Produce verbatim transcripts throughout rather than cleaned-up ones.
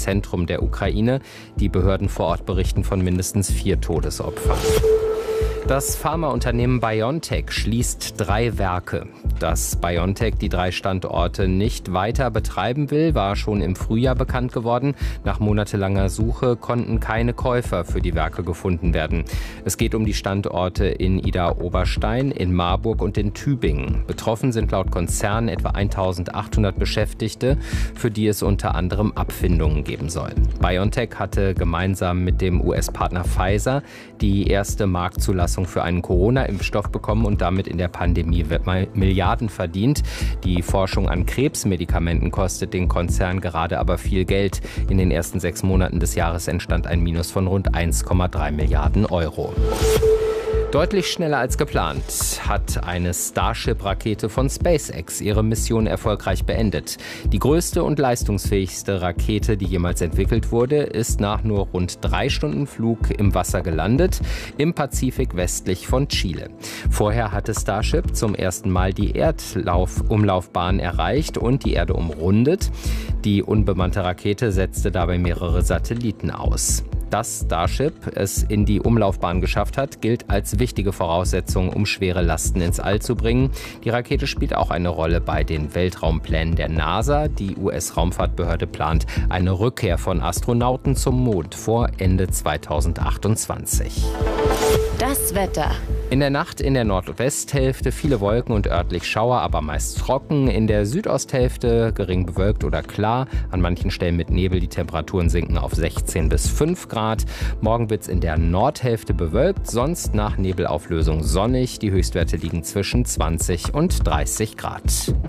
Zentrum der Ukraine. Die Behörden vor Ort berichten von mindestens vier Todesopfern. Das Pharmaunternehmen BioNTech schließt drei Werke. Dass BioNTech die drei Standorte nicht weiter betreiben will, war schon im Frühjahr bekannt geworden. Nach monatelanger Suche konnten keine Käufer für die Werke gefunden werden. Es geht um die Standorte in Idar-Oberstein, in Marburg und in Tübingen. Betroffen sind laut Konzern etwa eintausendachthundert Beschäftigte, für die es unter anderem Abfindungen geben soll. BioNTech hatte gemeinsam mit dem U S-Partner Pfizer die erste Marktzulassung für einen Corona-Impfstoff bekommen und damit in der Pandemie Milliarden verdient. Die Forschung an Krebsmedikamenten kostet den Konzern gerade aber viel Geld. In den ersten sechs Monaten des Jahres entstand ein Minus von rund eins Komma drei Milliarden Euro. Deutlich schneller als geplant hat eine Starship-Rakete von SpaceX ihre Mission erfolgreich beendet. Die größte und leistungsfähigste Rakete, die jemals entwickelt wurde, ist nach nur rund drei Stunden Flug im Wasser gelandet, im Pazifik westlich von Chile. Vorher hatte Starship zum ersten Mal die Erdumlaufbahn erreicht und die Erde umrundet. Die unbemannte Rakete setzte dabei mehrere Satelliten aus. Dass Starship es in die Umlaufbahn geschafft hat, gilt als wichtige Voraussetzung, um schwere Lasten ins All zu bringen. Die Rakete spielt auch eine Rolle bei den Weltraumplänen der NASA. Die U S-Raumfahrtbehörde plant eine Rückkehr von Astronauten zum Mond vor Ende zweitausendachtundzwanzig. Das Wetter. In der Nacht in der Nordwesthälfte viele Wolken und örtlich Schauer, aber meist trocken. In der Südosthälfte gering bewölkt oder klar. An manchen Stellen mit Nebel. Die Temperaturen sinken auf sechzehn bis fünf Grad. Morgen wird es in der Nordhälfte bewölkt, sonst nach Nebelauflösung sonnig. Die Höchstwerte liegen zwischen zwanzig und dreißig Grad.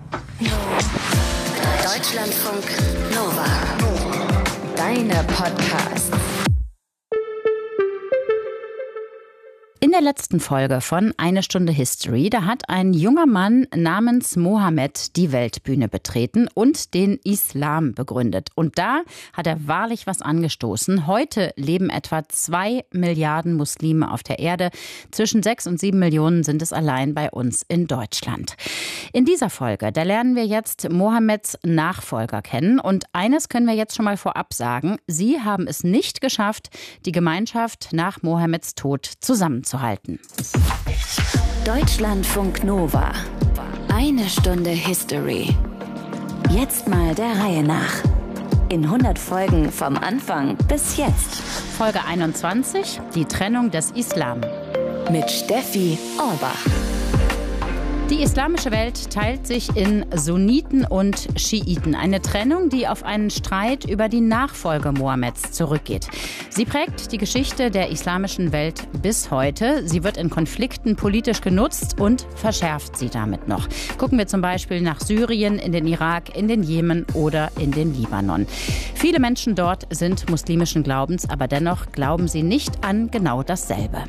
Deutschlandfunk Nova. Deine Podcasts. In der letzten Folge von Eine Stunde History, da hat ein junger Mann namens Mohammed die Weltbühne betreten und den Islam begründet. Und da hat er wahrlich was angestoßen. Heute leben etwa zwei Milliarden Muslime auf der Erde. Zwischen sechs und sieben Millionen sind es allein bei uns in Deutschland. In dieser Folge, da lernen wir jetzt Mohammeds Nachfolger kennen. Und eines können wir jetzt schon mal vorab sagen. Sie haben es nicht geschafft, die Gemeinschaft nach Mohammeds Tod zusammenzuhalten. Deutschlandfunk Nova. Eine Stunde History. Jetzt mal der Reihe nach. In hundert Folgen vom Anfang bis jetzt. Folge einundzwanzig, die Trennung des Islam. Mit Steffi Orbach. Die islamische Welt teilt sich in Sunniten und Schiiten. Eine Trennung, die auf einen Streit über die Nachfolge Mohammeds zurückgeht. Sie prägt die Geschichte der islamischen Welt bis heute. Sie wird in Konflikten politisch genutzt und verschärft sie damit noch. Gucken wir zum Beispiel nach Syrien, in den Irak, in den Jemen oder in den Libanon. Viele Menschen dort sind muslimischen Glaubens, aber dennoch glauben sie nicht an genau dasselbe.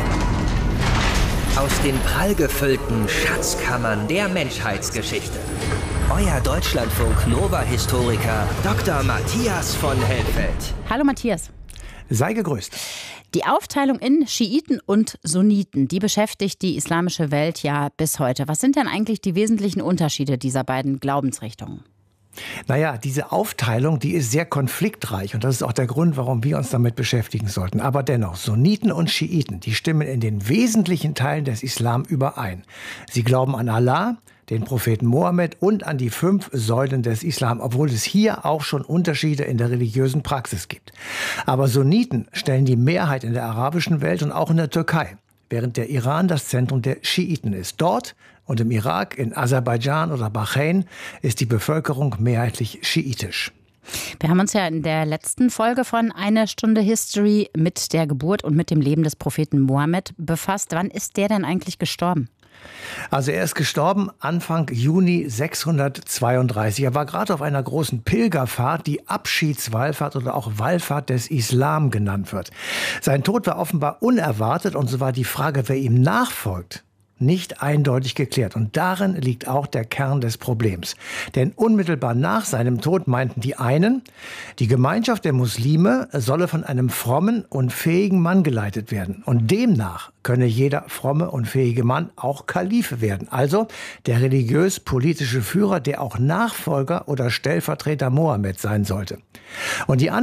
Aus den prallgefüllten Schatzkammern der Menschheitsgeschichte. Euer Deutschlandfunk-Nova-Historiker Doktor Matthias von Helfeld. Hallo Matthias. Sei gegrüßt. Die Aufteilung in Schiiten und Sunniten, die beschäftigt die islamische Welt ja bis heute. Was sind denn eigentlich die wesentlichen Unterschiede dieser beiden Glaubensrichtungen? Naja, diese Aufteilung, die ist sehr konfliktreich und das ist auch der Grund, warum wir uns damit beschäftigen sollten. Aber dennoch, Sunniten und Schiiten, die stimmen in den wesentlichen Teilen des Islam überein. Sie glauben an Allah, den Propheten Mohammed und an die fünf Säulen des Islam, obwohl es hier auch schon Unterschiede in der religiösen Praxis gibt. Aber Sunniten stellen die Mehrheit in der arabischen Welt und auch in der Türkei, während der Iran das Zentrum der Schiiten ist. Dort und im Irak, in Aserbaidschan oder Bahrain ist die Bevölkerung mehrheitlich schiitisch. Wir haben uns ja in der letzten Folge von Eine Stunde History mit der Geburt und mit dem Leben des Propheten Mohammed befasst. Wann ist der denn eigentlich gestorben? Also er ist gestorben Anfang Juni sechshundertzweiunddreißig. Er war gerade auf einer großen Pilgerfahrt, die Abschiedswallfahrt oder auch Wallfahrt des Islam genannt wird. Sein Tod war offenbar unerwartet und so war die Frage, wer ihm nachfolgt, nicht eindeutig geklärt. Und darin liegt auch der Kern des Problems. Denn unmittelbar nach seinem Tod meinten die einen, die Gemeinschaft der Muslime solle von einem frommen und fähigen Mann geleitet werden. Und demnach könne jeder fromme und fähige Mann auch Kalife werden. Also der religiös-politische Führer, der auch Nachfolger oder Stellvertreter Mohammed sein sollte. Und die